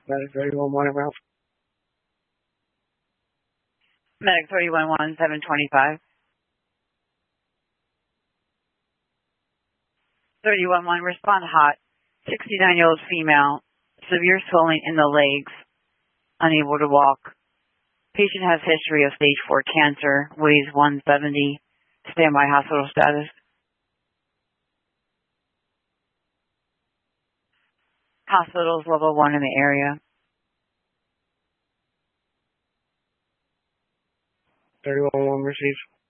Medic 31-1 at Ralph. Medic 31-1, 725. 31-1, respond hot. 69-year-old female, severe swelling in the legs, unable to walk. Patient has history of stage 4 cancer, weighs 170. Standby hospital status. Hospitals level 1 in the area. 31-1 received.